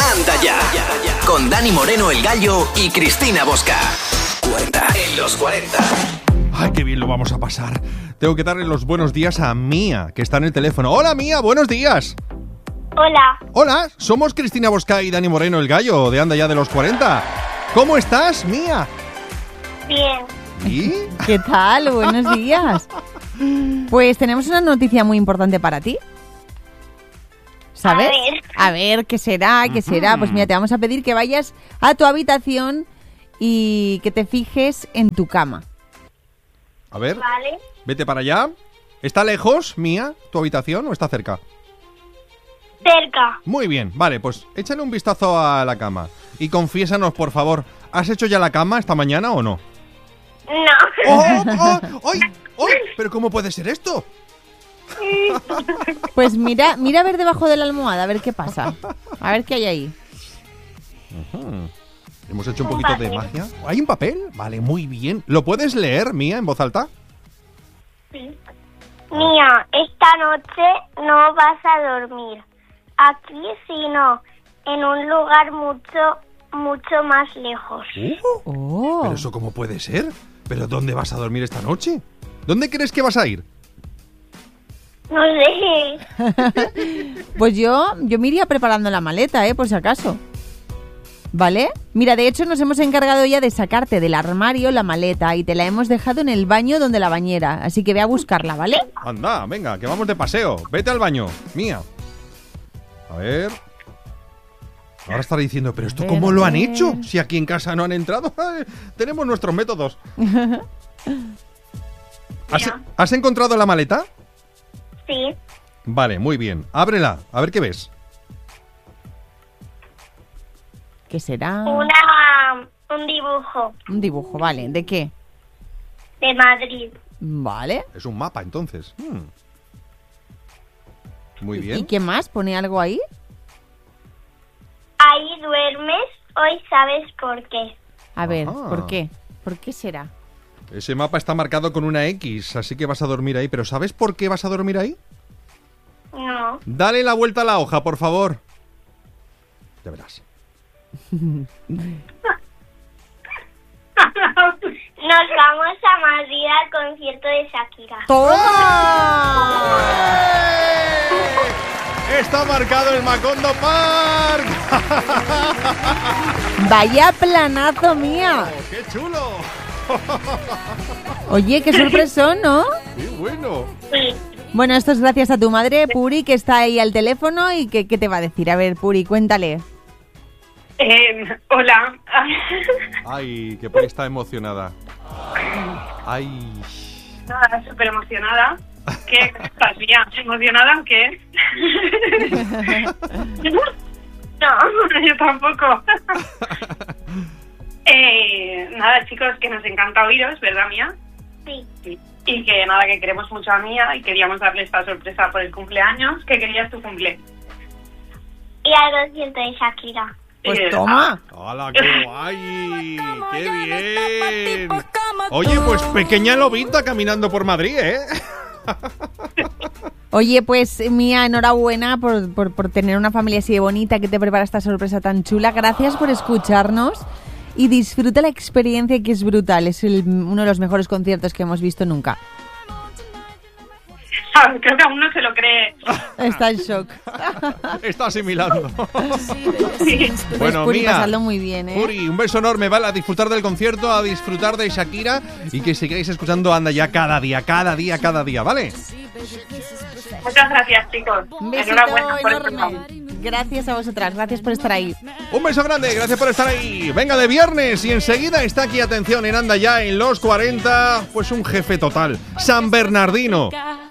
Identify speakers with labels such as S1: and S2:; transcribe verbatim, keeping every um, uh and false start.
S1: Anda ya, con Dani Moreno el Gallo y Cristina Bosca. cuarenta en los cuarenta.
S2: Ay, qué bien lo vamos a pasar. Tengo que darle los buenos días a Mía, que está en el teléfono. Hola, Mía, buenos días.
S3: Hola.
S2: Hola, somos Cristina Bosca y Dani Moreno el Gallo, de Anda ya de los cuarenta. ¿Cómo estás, Mía?
S3: Bien.
S2: ¿Y?
S4: ¿Qué tal? Buenos días. Pues tenemos una noticia muy importante para ti. ¿Sabes?
S3: A ver.
S4: A ver, ¿qué será? ¿Qué será? Pues mira, te vamos a pedir que vayas a tu habitación y que te fijes en tu cama.
S2: A ver,
S3: Vale.
S2: vete para allá. ¿Está lejos, Mía, tu habitación o está cerca?
S3: Cerca.
S2: Muy bien, vale, pues échale un vistazo a la cama y confiésanos, por favor, ¿has hecho ya la cama esta mañana o no?
S3: No.
S2: ¡Oh, oh, oh, ay, oh! ¿Pero cómo puede ser esto?
S4: Pues mira, mira a ver debajo de la almohada, a ver qué pasa. A ver qué hay ahí.
S2: Uh-huh. Hemos hecho un
S3: Un
S2: poquito de
S3: papel.
S2: magia. ¿Hay un papel? Vale, muy bien. ¿Lo puedes leer, Mía, en voz alta?
S3: Sí. Mía, esta noche no vas a dormir aquí, sino en un lugar mucho, mucho más lejos.
S2: Uh,
S4: Oh.
S2: ¿Pero eso cómo puede ser? ¿Pero dónde vas a dormir esta noche? ¿Dónde crees que vas a ir?
S3: No sé.
S4: Pues yo, yo me iría preparando la maleta, ¿eh? Por si acaso. ¿Vale? Mira, de hecho nos hemos encargado ya de sacarte del armario la maleta y te la hemos dejado en el baño donde la bañera. Así que ve a buscarla, ¿vale?
S2: Anda, venga, que vamos de paseo. Vete al baño, Mía. A ver. Ahora estará diciendo, ¿pero esto
S4: A ver,
S2: cómo
S4: a
S2: lo han
S4: ver.
S2: hecho? Si aquí en casa no han entrado. Tenemos nuestros métodos. ¿Has,
S3: Ya.
S2: ¿Has encontrado la maleta?
S3: Sí.
S2: Vale, muy bien. Ábrela, a ver qué ves.
S4: ¿Qué será?
S3: Una, un dibujo
S4: Un dibujo, ¿vale? ¿De qué?
S3: de Madrid.
S4: Vale.
S2: Es un mapa, entonces. Hmm. Muy bien.
S4: ¿Y qué más? ¿Pone algo ahí?
S3: Ahí duermes, hoy sabes por qué.
S4: A ver,
S2: Ajá.
S4: ¿por qué? ¿Por qué será?
S2: Ese mapa está marcado con una X, así que vas a dormir ahí. ¿Pero sabes por qué vas a dormir ahí?
S3: No.
S2: Dale la vuelta a la hoja, por favor. Ya verás.
S3: Nos vamos a Madrid al concierto de Shakira.
S4: ¡Toma!
S2: ¡Eh! ¡Está marcado el Macondo Park!
S4: ¡Vaya planazo, Mía!
S2: ¡Qué chulo!
S4: Oye, qué sorpresón, ¿no?
S2: ¡Qué bueno!
S3: Sí.
S4: Bueno, esto es gracias a tu madre, Puri, que está ahí al teléfono y que, ¿qué te va a decir? A ver, Puri, cuéntale.
S5: Eh, hola.
S2: ¡Ay, qué Puri está emocionada! ¡Ay!
S5: Nada, súper emocionada. ¿Qué estás, Mía? ¿Emocionada o qué? No, yo tampoco. eh, nada, chicos, que nos encanta oíros, ¿verdad, Mía?
S3: Sí.
S5: Sí. Y que nada, que queremos mucho a Mía y queríamos darle esta sorpresa por el cumpleaños. ¿Qué querías tu cumple?
S3: Y al concierto de Shakira.
S4: Pues
S5: Eh,
S4: toma.
S2: ¡Hala, qué guay! ¡Qué bien! Oye, pues pequeña lobita caminando por Madrid, ¿eh?
S4: Oye, pues Mía, enhorabuena por, por, por tener una familia así de bonita que te prepara esta sorpresa tan chula. Gracias por escucharnos y disfruta la experiencia, que es brutal. Es el- uno de los mejores conciertos que hemos visto nunca.
S5: Ah, creo que aún no se lo cree.
S4: Está en shock.
S2: Está asimilando.
S5: Sí.
S2: Bueno,
S4: Puri,
S2: Mía,
S4: pasadlo muy bien, ¿eh?
S2: Puri, un beso enorme, ¿vale? A disfrutar del concierto, a disfrutar de Shakira y que sigáis escuchando Anda ya cada día, cada día, cada día, ¿vale?
S5: Muchas gracias, chicos.
S4: Un besito
S5: Enhorabuena por el
S4: enorme.
S5: programa.
S4: Gracias a vosotras, gracias por estar ahí.
S2: Un beso grande, gracias por estar ahí. Venga, de viernes y enseguida está aquí, atención, en Anda ya en los cuarenta, pues un jefe total, San Bernardino.